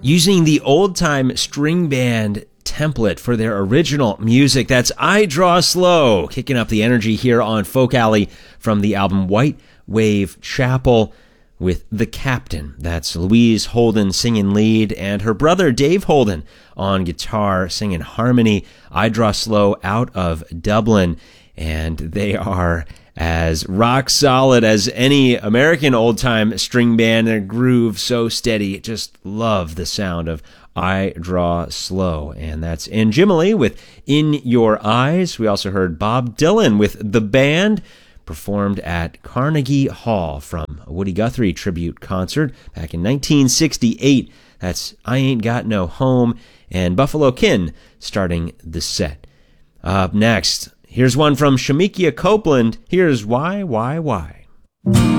using the old-time string band template for their original music. That's I Draw Slow, kicking up the energy here on Folk Alley from the album White Wave Chapel with The Captain. That's Louise Holden singing lead and her brother Dave Holden on guitar singing harmony. I Draw Slow out of Dublin, and they are as rock solid as any American old-time string band. Their groove so steady. Just love the sound of I Draw Slow. And that's Ann Jimily with In Your Eyes. We also heard Bob Dylan with The Band, performed at Carnegie Hall from a Woody Guthrie tribute concert back in 1968. That's I Ain't Got No Home, and Buffalo Kin starting the set. Up next, here's one from Shemekia Copeland. Here's Why.